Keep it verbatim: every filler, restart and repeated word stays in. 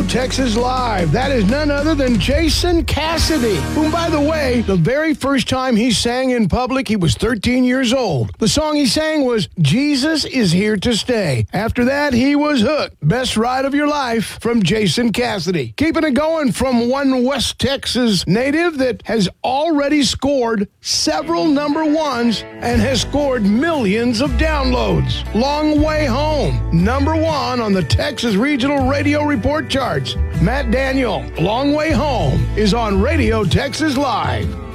Texas Live. That is none other than Jason Cassidy, whom, by the way, the very first time he sang in public, he was thirteen years old. The song he sang was Jesus Is Here to Stay. After that, he was hooked. Best ride of your life from Jason Cassidy. Keeping it going from one West Texas native that has already scored several number ones and has scored millions of downloads. Long Way Home, number one on the Texas Regional Radio Report charts. Matt Daniel, Long Way Home, is on Radio Texas Live.